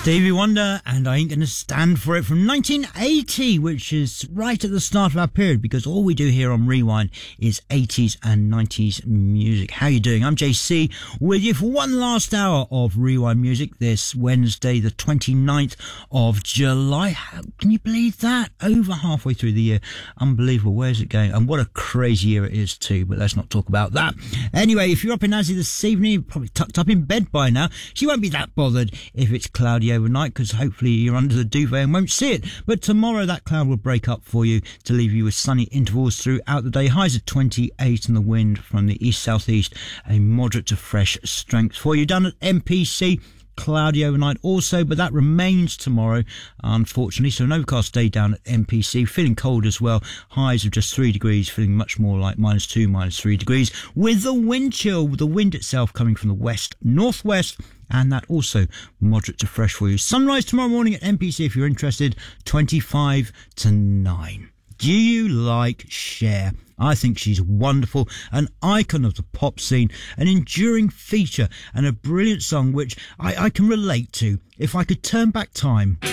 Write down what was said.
Stevie Wonder and I Ain't Gonna Stand For It from 1980, which is right at the start of our period because all we do here on Rewind is 80s and 90s music. How you doing? I'm JC with you for one last hour of Rewind music this Wednesday, the 29th of July. How can you believe that? Over halfway through the year. Unbelievable. Where's it going? And what a crazy year it is too, but let's not talk about that. Anyway, if you're up in Azzy this evening, you're probably tucked up in bed by now. She won't be that bothered if it's cloudy overnight because hopefully you're under the duvet and won't see it. But tomorrow that cloud will break up for you to leave you with sunny intervals throughout the day. Highs of 28 and the wind from the east-southeast, a moderate to fresh strength for you. Down at MPC, cloudy overnight also, but that remains tomorrow, unfortunately. So an overcast day down at MPC, feeling cold as well. Highs of just 3 degrees, feeling much more like -2, -3 degrees, with the wind chill, with the wind itself coming from the west-northwest, and that also moderate to fresh for you. Sunrise tomorrow morning at MPC if you're interested, 25 to 9. Do you like Cher? I think she's wonderful, an icon of the pop scene, an enduring feature, and a brilliant song which I can relate to. If I could turn back time.